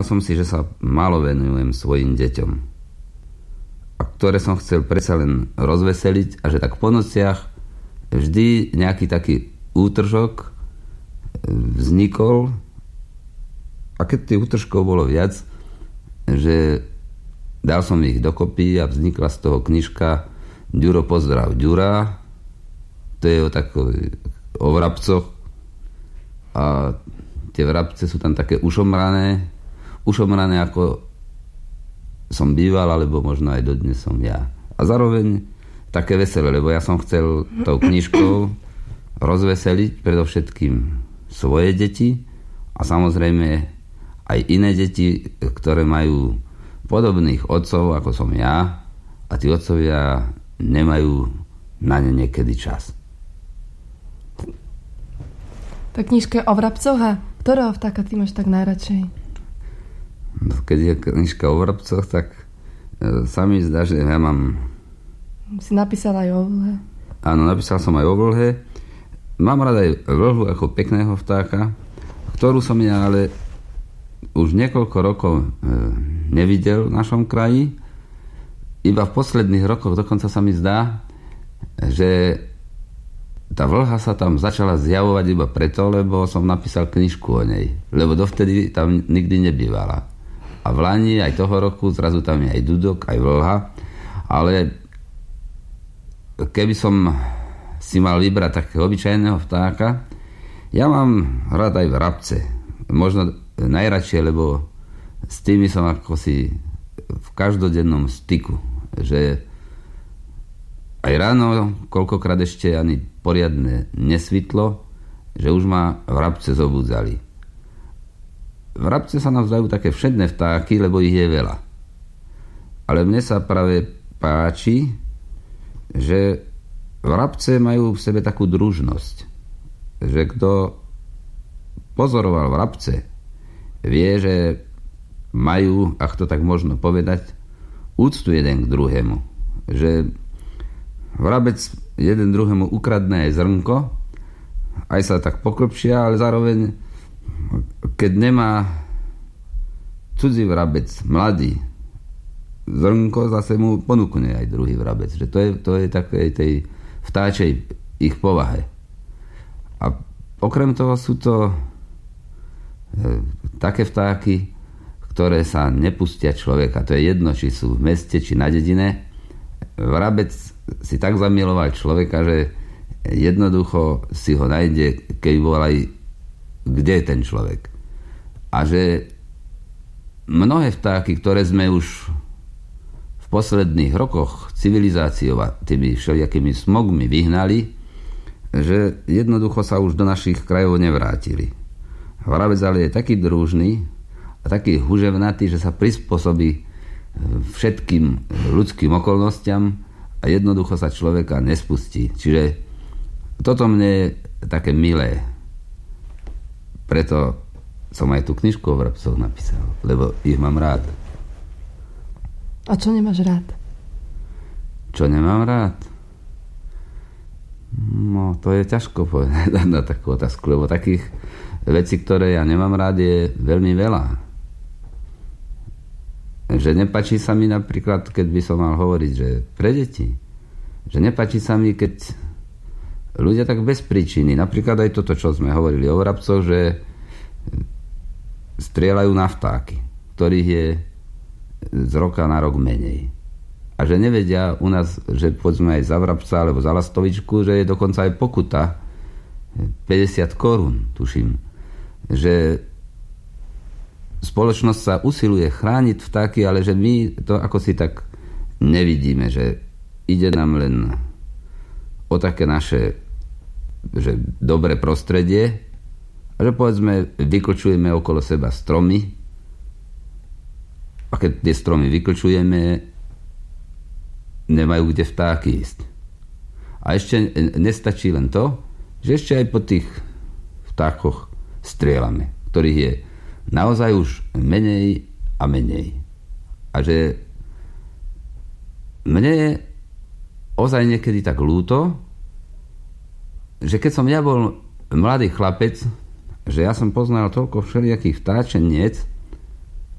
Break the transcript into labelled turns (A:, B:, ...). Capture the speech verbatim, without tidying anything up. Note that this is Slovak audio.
A: som si, že sa málo venujem svojim deťom, a ktoré som chcel predsa len rozveseliť, a že tak po nociach vždy nejaký taký útržok vznikol, a keď tých útržkov bolo viac, že dal som ich dokopy a vznikla z toho knižka Ďuro pozdrav Ďura. To je o takový, o vrabcoch, a tie vrabce sú tam také ušomrané ušomrané ako som býval, alebo možno aj dodnes som ja. A zároveň také veselé, lebo ja som chcel tou knižkou rozveseliť predovšetkým svoje deti a samozrejme aj iné deti, ktoré majú podobných otcov, ako som ja, a tí otcovia nemajú na ne niekedy čas.
B: Tá knižka je o vrabcoch, a ktorého vtáka ty máš tak najradšej?
A: Keď je knižka o vrabcoch, tak e, sa mi zdá, že ja mám...
B: Si napísal aj o vlhe.
A: Áno, napísal som aj o vlhe. Mám rada aj vlhu ako pekného vtáka, ktorú som ja ale už niekoľko rokov e, nevidel v našom kraji. Iba v posledných rokoch dokonca sa mi zdá, že tá vlha sa tam začala zjavovať iba preto, lebo som napísal knižku o nej. Lebo dovtedy tam nikdy nebývala. A v lani aj toho roku zrazu tam je aj dudok, aj vlha. Ale keby som si mal vybrať takého obyčajného vtáka, ja mám rád aj vrabce. Možno najradšie, lebo s tými som ako si v každodennom styku. Že aj ráno, koľkokrát ešte ani poriadne nesvitlo, že už ma vrabce zobudzali. Vrabce sa nám zdajú také všedné vtáky, lebo ich je veľa. Ale mne sa práve páči, že vrabce majú v sebe takú družnosť. Že kto pozoroval vrabce, vie, že majú, ak to tak možno povedať, úctu jeden k druhému. Že vrabec jeden druhému ukradne aj zrnko, aj sa tak poklpšia, ale zároveň, keď nemá cudzí vrabec, mladý, zrnko, zase mu ponúkne aj druhý vrabec. Že to je, to je také tej vtáčej ich povahe. A okrem toho sú to e, také vtáky, ktoré sa nepustia človeka. To je jedno, či sú v meste, či na dedine. Vrabec si tak zamiloval človeka, že jednoducho si ho nájde, keď volaj, kde je ten človek. A že mnohé vtáky, ktoré sme už v posledných rokoch civilizáciou a tými všelijakými smogmi vyhnali, že jednoducho sa už do našich krajov nevrátili. Vrabec ale je taký družný a taký huževnatý, že sa prispôsobí všetkým ľudským okolnostiam a jednoducho sa človeka nespustí. Čiže toto mne je také milé. Preto som aj tú knižku o vrabcoch napísal, lebo ich mám rád.
B: A čo nemáš rád?
A: Čo nemám rád? No, to je ťažko povedať na takú otázku, lebo takých vecí, ktoré ja nemám rád, je veľmi veľa. Že nepáči sa mi napríklad, keď by som mal hovoriť, že pre deti, že nepáči sa mi, keď ľudia tak bez príčiny, napríklad aj toto, čo sme hovorili o vrabcoch, že strieľajú na vtáky, ktorých je z roka na rok menej. A že nevedia u nás, že povedzme aj za vrabca alebo za lastovičku, že je dokonca aj pokuta päťdesiat korún, tuším. Že spoločnosť sa usiluje chrániť vtáky, ale že my to ako si tak nevidíme, že ide nám len o také naše že dobré prostredie a že povedzme vyklčujeme okolo seba stromy a keď tie stromy vyklčujeme, nemajú kde vtáky ísť. A ešte nestačí len to, že ešte aj po tých vtákoch strieľame, ktorých je naozaj už menej a menej. A že mne je ozaj niekedy tak ľúto, že keď som ja bol mladý chlapec, že ja som poznal toľko všelijakých vtáčeniec